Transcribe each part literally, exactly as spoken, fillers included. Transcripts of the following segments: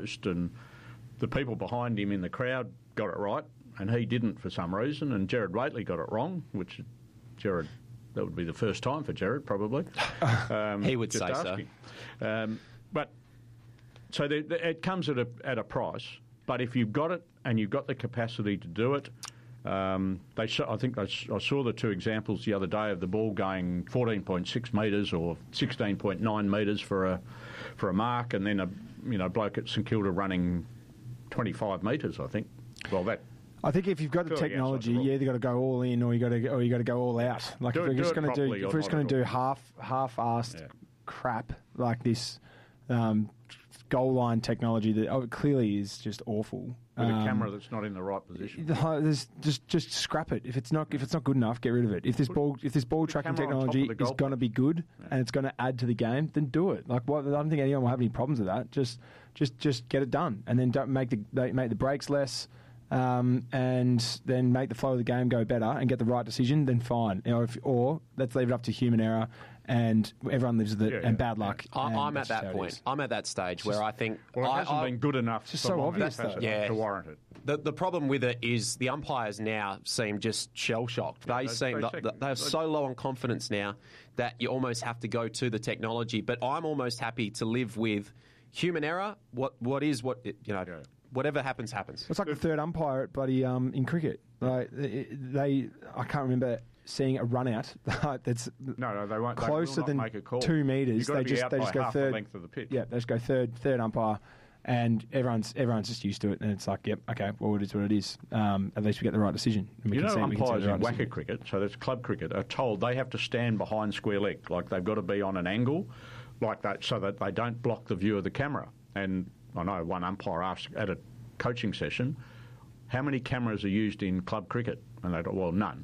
post, and the people behind him in the crowd got it right, and he didn't for some reason, and Gerard Whateley got it wrong, which Gerard, that would be the first time for Gerard, probably. Um, he would say so. Um, but so the, the, it comes at a at a price. But if you've got it and you've got the capacity to do it, um, they sh- I think I, sh- I saw the two examples the other day of the ball going fourteen point six metres or sixteen point nine metres for a for a mark, and then a you know bloke at St Kilda running twenty-five metres. I think. Well, that. I think if you've got the technology, you either got to go all in or you got to or you got to go all out. Like do if we're it, just do going to do if we're just going to do all. half half-assed Yeah. crap like this um, goal line technology that oh, clearly is just awful. With a Um, camera that's not in the right position. the- There's just just scrap it. If it's not if it's not good enough, get rid of it. If this Put- ball if this ball put a tracking camera on top technology of the is goal going to be good Yeah. and it's going to add to the game, then do it. Like what, I don't think anyone will have any problems with that. Just just just get it done, and then don't make the they make the breaks less. Um, and then make the flow of the game go better and get the right decision, then fine. You know, if, or let's leave it up to human error and everyone lives with it Yeah, and yeah, bad luck. I, and I'm that's at just how that it point. is. I'm at that stage where I think Well, it I, hasn't I, been good enough It's just for so mine, obvious, has it, though. Yeah. to warrant it. The the problem with it is the umpires now seem just shell shocked. Yeah, they that's seem very that, sick. that they're so low on confidence now that you almost have to go to the technology. But I'm almost happy to live with human error. What what is what you know. Yeah. Whatever happens, happens. It's like the third umpire at bloody um, in cricket. Like it- they, I can't remember seeing a run out that's No, no, they won't. closer they will than not make a call. two metres. You've got to They be just out they by just go half third the length of the pitch. Yeah, they just go third third umpire, and everyone's everyone's just used to it, and it's like, yep, okay, well it is what it is. Um, at least we get the right decision. And we You can know, see- we can see umpires the right in decision. whacker cricket, so that's club cricket, are told they have to stand behind square leg, like they've got to be on an angle like that, so that they don't block the view of the camera. And I know one umpire asked at a coaching session, how many cameras are used in club cricket? And they go, well, none.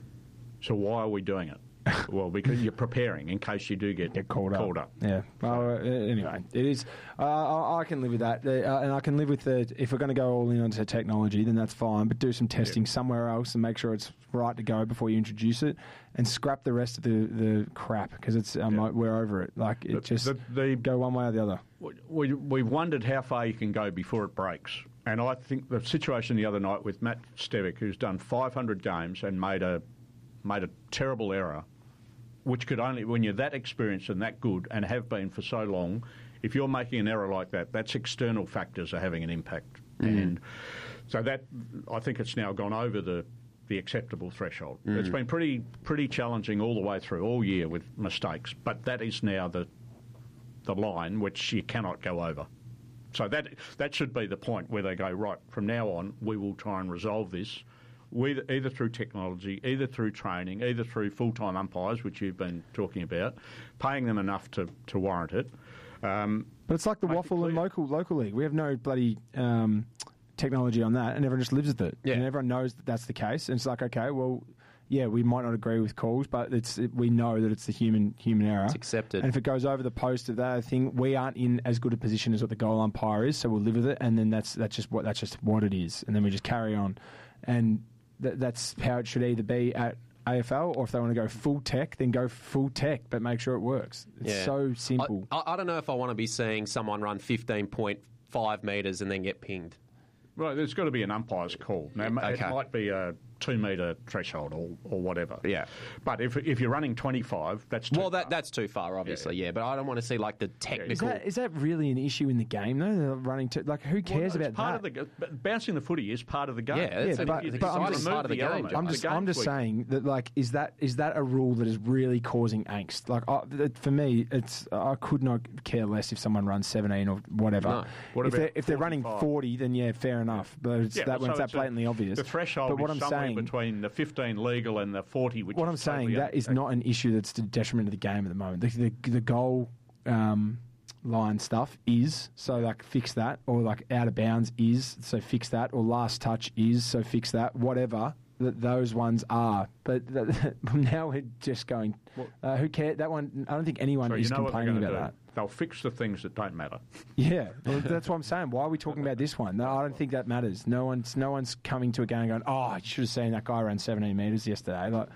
So why are we doing it? Well, because you're preparing in case you do get, Get called up. called up. Yeah. Well, uh, anyway, it is. Uh, I, I can live with that, uh, and I can live with the. If we're going to go all in onto technology, then that's fine. But do some testing Yeah. somewhere else and make sure it's right to go before you introduce it, and scrap the rest of the, the crap because it's um, Yeah. like, we're over it. Like it The- just the- the- go one way or the other. We, we've wondered how far you can go before it breaks. And I think the situation the other night with Matt Stevick, who's done five hundred games and made a made a terrible error, which could only, when you're that experienced and that good and have been for so long, if you're making an error like that, that's external factors are having an impact. Mm. And so that, I think it's now gone over the, the acceptable threshold. Mm. It's been pretty pretty challenging all the way through, all year with mistakes, but that is now the the line which you cannot go over. So that that should be the point where they go, right, from now on we will try and resolve this with, either through technology, either through training, either through full-time umpires, which you've been talking about, paying them enough to, to warrant it. Um, But it's like the Make it waffle and clear. local local league. We have no bloody um, technology on that, and everyone just lives with it. Yeah. And everyone knows that that's the case. And it's like, okay, well, yeah, we might not agree with calls, but it's it, we know that it's the human human error. It's accepted. And if it goes over the post of that thing, we aren't in as good a position as what the goal umpire is, so we'll live with it. And then that's that's just what that's just what it is. And then we just carry on. And th- that's how it should either be at A F L, or if they want to go full tech, then go full tech, but make sure it works. It's Yeah. so simple. I, I, I don't know if I want to be seeing someone run fifteen point five metres and then get pinged. Right, there's got to be an umpire's call. Now, it Okay. might be a two-metre threshold or, or whatever. Yeah. But if if you're running twenty-five, that's too Well, that far. that's too far, obviously, yeah. Yeah. But I don't want to see like the Is technical. that is that really an issue in the game though? They're running to like who cares Well, no, about it's part that? Of the, but bouncing the footy is part of the game. Yeah, it's Yeah, an but- it's but I'm exciting just- part of the remove the game. element. I'm The just game I'm just week. saying that like is that is that a rule that is really causing angst? Like uh, that- for me, it's I could not care less if someone runs seventeen or whatever. No. What if about they're if they're running forty-five? forty, then yeah, fair enough. But it's Yeah, that when so it's that it's a- blatantly obvious. The threshold but what is I'm somewhere saying, between the fifteen legal and the forty, which what is I'm saying, totally that is un- not an issue that's to detriment of the game at the moment. The, the, the goal um, line stuff is, so like fix that, or like out of bounds is, so fix that, or last touch is, so fix that, whatever that those ones are. But th- now we're just going, uh, who cares? That one, I don't think anyone So is you know what they're complaining going to about do? that. They'll fix the things that don't matter. Yeah, well, that's what I'm saying. Why are we talking about this one? No, I don't think that matters. No one's no one's coming to a game going, oh, I should have seen that guy run seventeen metres yesterday. Like,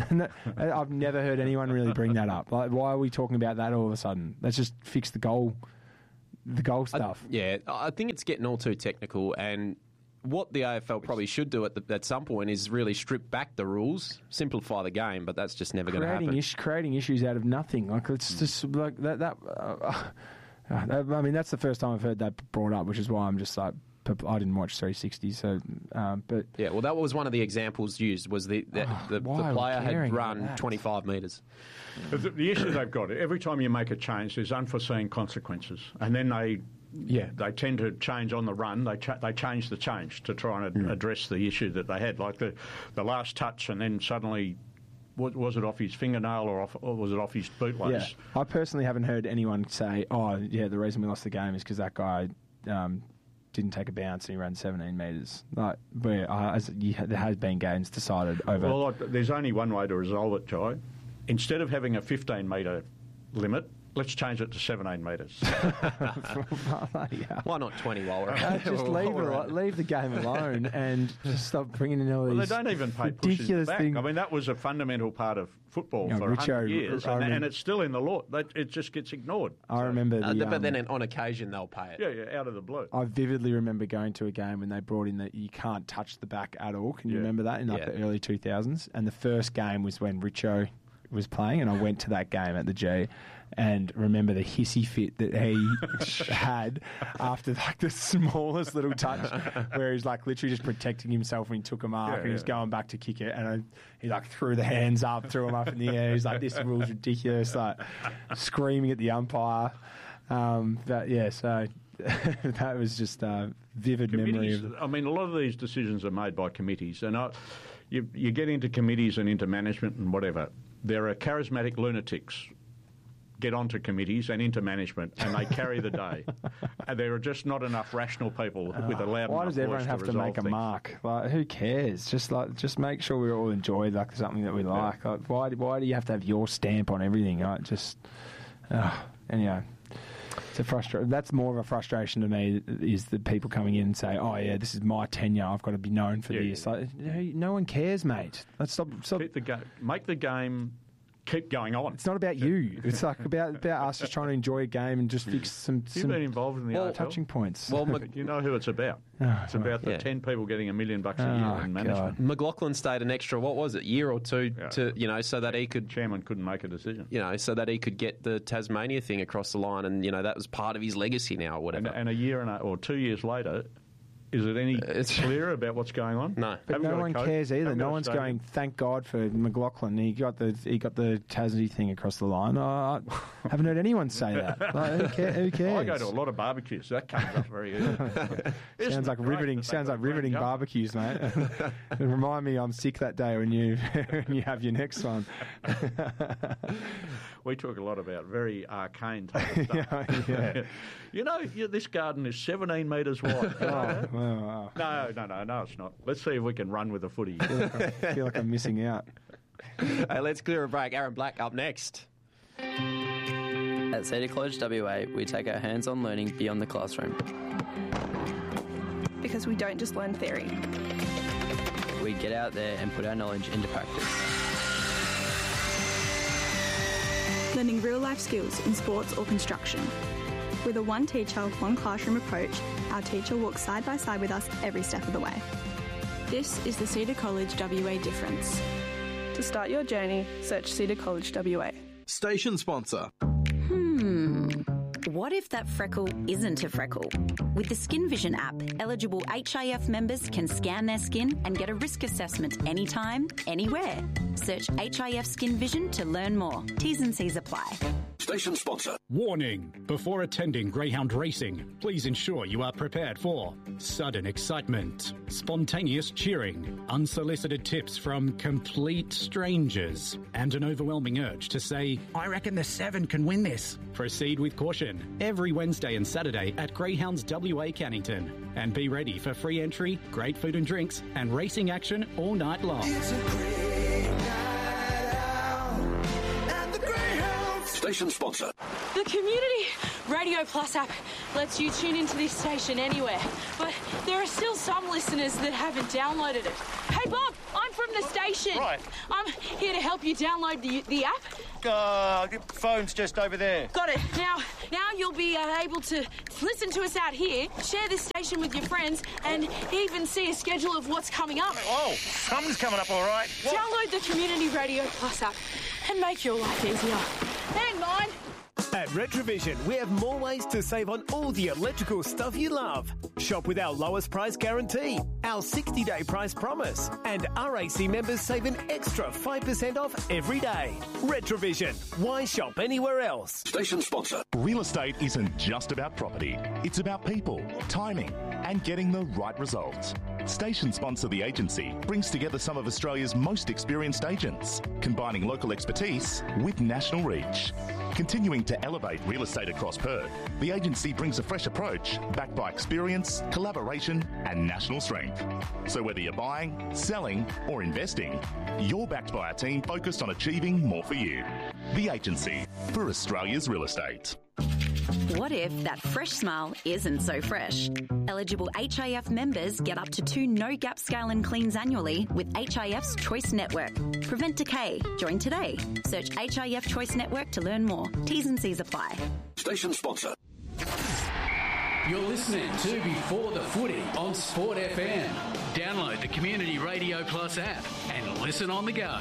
I've never heard anyone really bring that up. Like, why are we talking about that all of a sudden? Let's just fix the goal the goal stuff. I, yeah, I think it's getting all too technical, and what the A F L probably should do at, the, at some point is really strip back the rules, simplify the game, but that's just never going to happen. Is, creating issues out of nothing. Like, it's just like that. that uh, uh, I mean, that's the first time I've heard that brought up, which is why I'm just like, I didn't watch three sixty, so um, but yeah, well, that was one of the examples used. Was the the, oh, the, the player had run twenty-five metres. The, the issue they've got, every time you make a change, there's unforeseen consequences, and then they yeah they tend to change on the run. They cha- they change the change to try and mm. address the issue that they had, like the the last touch, and then suddenly. Was, was it off his fingernail or, off, or was it off his bootlace? Yeah. I personally haven't heard anyone say, "Oh, yeah, the reason we lost the game is because that guy um, didn't take a bounce and he ran seventeen metres." Like, where uh, as you, there has been games decided over. Well, like, there's only one way to resolve it, Jai. Instead of having a fifteen metre limit, let's change it to seventeen metres. Why not twenty while we're uh, just leave, it, leave the game alone and just stop bringing in all these. Well, they don't even pay ridiculous back. things. I mean, that was a fundamental part of football you know, for Richo, one hundred years, and, and it's still in the law. It just gets ignored. I so. remember, the, uh, but um, then on occasion they'll pay it. Yeah, yeah, out of the blue. I vividly remember going to a game when they brought in that you can't touch the back at all. Can you yeah. remember that in like yeah. the early two thousands? And the first game was when Richo was playing, and I went to that game at the G. And remember the hissy fit that he had after like the smallest little touch, where he's like literally just protecting himself when he took a mark, yeah, and he's yeah. going back to kick it, and I, he like threw the hands up, threw them up in the air. He's like, "This rule's ridiculous!" Like screaming at the umpire. Um, but yeah, so that was just a vivid committees, memory. Of I mean, a lot of these decisions are made by committees, and I, you, you get into committees and into management and whatever. There are charismatic lunatics. Get onto committees and into management, and they carry the day. And there are just not enough rational people uh, with a loud Why enough does everyone voice have to, to make things. a mark? Like, who cares? Just like, just make sure we all enjoy like something that we like. Yeah. Like, why? Why do you have to have your stamp on everything? Like, just uh, anyhow. It's a frustra- That's more of a frustration to me, is the people coming in and say, "Oh yeah, this is my tenure. I've got to be known for yeah, this." Yeah. Like, no one cares, mate. Let's stop. stop. Keep the ga- make the game. Keep going on. It's not about you. It's like about about us just trying to enjoy a game and just fix some, You've some been involved in the well, touching points. Well, you know who it's about. Oh, it's about the yeah. ten people getting a million bucks a year oh, in management. God. McLaughlin stayed an extra, what was it, year or two yeah. to you know, so that he could. Chairman couldn't make a decision. You know, so that he could get the Tasmania thing across the line, and you know that was part of his legacy now, or whatever. And, and a year and a, or two years later. Is it any it's clearer about what's going on? No, but no one cares either. Haven't no one's going. Thank God for McLaughlin. He got the he got the Tassie thing across the line. Oh, I haven't heard anyone say that. Like, who, care, who cares? I go to a lot of barbecues. That comes up very easy. sounds like riveting. Sounds like riveting barbecues, mate. Remind me, I'm sick that day when you when you have your next one. We talk a lot about very arcane type of stuff. yeah, yeah. You know, this garden is seventeen metres wide. Oh, well, wow. No, no, no, no, it's not. Let's see if we can run with a footy. I feel like, I feel like I'm missing out. Hey, let's clear a break. Aaron Black up next. At Cedar College W A, we take our hands-on learning beyond the classroom. Because we don't just learn theory. We get out there and put our knowledge into practice. Learning real-life skills in sports or construction. With a one teacher, one classroom approach, our teacher walks side by side with us every step of the way. This is the Cedar College W A difference. To start your journey, search Cedar College W A. Station sponsor. Hmm. What if that freckle isn't a freckle? With the Skin Vision app, eligible H I F members can scan their skin and get a risk assessment anytime, anywhere. Search H I F Skin Vision to learn more. T's and C's apply. Station sponsor. Warning. Before attending greyhound racing, please ensure you are prepared for sudden excitement, spontaneous cheering, unsolicited tips from complete strangers, and an overwhelming urge to say, "I reckon the seven can win this." Proceed with caution every Wednesday and Saturday at Greyhounds W A Cannington. And be ready for free entry, great food and drinks, and racing action all night long. It's a great night out at the Greyhounds. Station sponsor. The Community Radio Plus app lets you tune into this station anywhere, but there are still some listeners that haven't downloaded it. Hey Bob, I'm from the station. Right. I'm here to help you download the, the app. Uh, the phone's just over there. Got it. Now, now you'll be uh, able to listen to us out here, share this station with your friends, and even see a schedule of what's coming up. Oh, something's coming up, all right. What? Download the Community Radio Plus app and make your life easier. And mine. At Retrovision, we have more ways to save on all the electrical stuff you love. Shop with our lowest price guarantee, our sixty-day price promise, and R A C members save an extra five percent off every day. Retrovision. Why shop anywhere else? Station sponsor. Real estate isn't just about property. It's about people, timing, and getting the right results. Station sponsor The Agency brings together some of Australia's most experienced agents, combining local expertise with national reach. Continuing to elevate real estate across Perth, The Agency brings a fresh approach backed by experience, collaboration and national strength. So whether you're buying, selling or investing, you're backed by a team focused on achieving more for you. The Agency, for Australia's real estate. What if that fresh smile isn't so fresh? Eligible H I F members get up to two no-gap scale and cleans annually with H I F's Choice Network. Prevent decay. Join today. Search H I F Choice Network to learn more. T's and C's apply. Station sponsor. You're listening to Before the Footy on Sport F M. Download the Community Radio Plus app and listen on the go.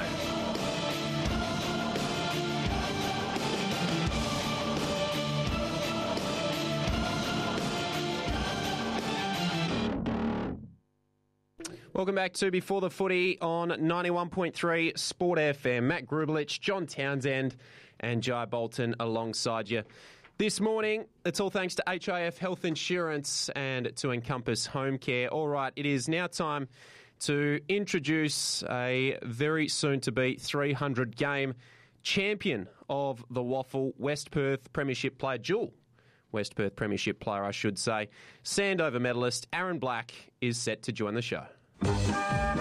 Welcome back to Before the Footy on ninety-one point three Sport F M. Matt Grubelich, John Townsend and Jai Bolton alongside you. This morning, it's all thanks to H I F Health Insurance and to Encompass Home Care. All right, it is now time to introduce a very soon-to-be three hundred game champion of the Waffle, West Perth Premiership player, dual West Perth Premiership player, I should say. Sandover medalist Aaron Black is set to join the show.